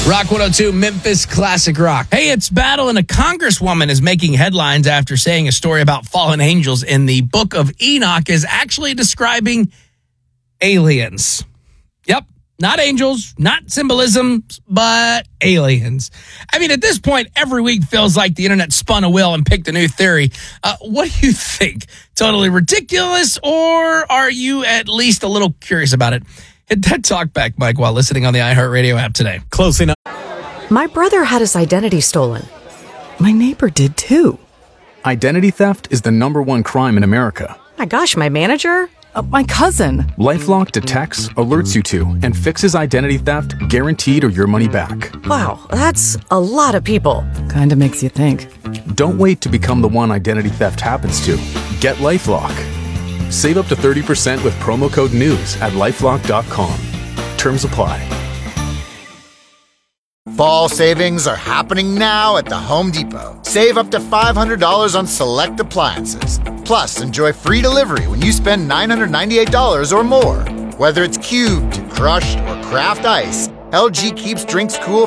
Rock 102, Memphis Classic Rock. Hey, it's Battle, and a congresswoman is making headlines after saying a story about fallen angels in the Book of Enoch is actually describing aliens. Yep, not angels, not symbolism, but aliens. I mean, at this point, every week feels like the internet spun a wheel and picked a new theory. What do you think? Totally ridiculous, or are you at least a little curious about it? Hit that talk back, Mike, while listening on the iHeartRadio app today. Close enough. My brother had his identity stolen. My neighbor did too. Identity theft is the #1 crime in America. My gosh, my manager? My cousin. LifeLock detects, alerts you to, and fixes identity theft guaranteed or your money back. Wow, that's a lot of people. Kinda makes you think. Don't wait to become the one identity theft happens to. Get LifeLock. Save up to 30% with promo code NEWS at LifeLock.com. Terms apply. Fall savings are happening now at the Home Depot. Save up to $500 on select appliances. Plus, enjoy free delivery when you spend $998 or more. Whether it's cubed, crushed, or craft ice, LG keeps drinks cool